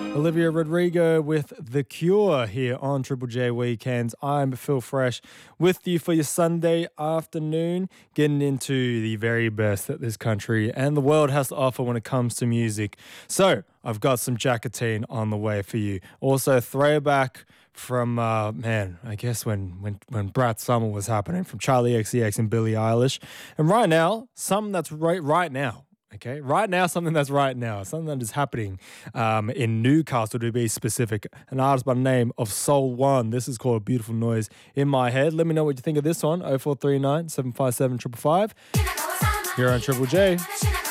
Olivia Rodrigo with The Cure here on Triple J Weekends. I'm Phil Fresh with you for your Sunday afternoon, getting into the very best that this country and the world has to offer when it comes to music. So I've got some Jacatine on the way for you. Also, throwback from, I guess when Brat Summer was happening, from Charlie XCX and Billie Eilish. And right now, something that's right now. Okay, right now, something that's right now, something that is happening in Newcastle, to be specific. An artist by the name of Soul One. This is called Beautiful Noise in My Head. Let me know what you think of this one. 0439 757 555. Here on Triple J.